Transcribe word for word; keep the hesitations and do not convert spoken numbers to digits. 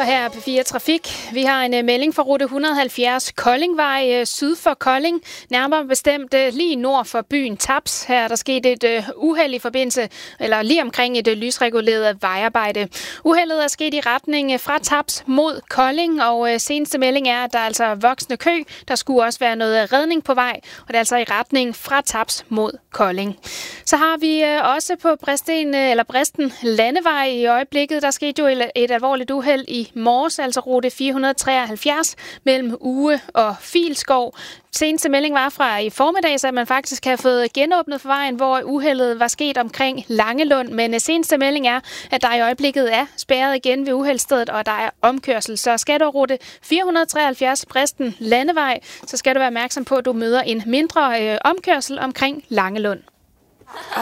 Og her er P fire Trafik. Vi har en uh, melding fra rute et hundrede og halvfjerds Koldingvej uh, syd for Kolding. Nærmere bestemt uh, lige nord for byen Taps. Her er der sket et uh, uheld i forbindelse, eller lige omkring et uh, lysreguleret vejarbejde. Uheldet er sket i retning uh, fra Taps mod Kolding, og uh, seneste melding er, at der er altså voksende kø. Der skulle også være noget redning på vej, og det er altså i retning fra Taps mod Kolding. Så har vi uh, også på Bræsten, uh, eller Bræsten Landevej i øjeblikket. Der skete jo et, et alvorligt uheld i morges, altså rute fire hundrede og treoghalvfjerds mellem Uge og Filskov. Seneste melding var fra i formiddag, så man faktisk har fået genåbnet for vejen, hvor uheldet var sket omkring Langelund. Men seneste melding er, at der i øjeblikket er spærret igen ved uheldsstedet, og der er omkørsel. Så skal du rute fire hundrede og treoghalvfjerds Bræsten Landevej, så skal du være opmærksom på, at du møder en mindre øh, omkørsel omkring Langelund.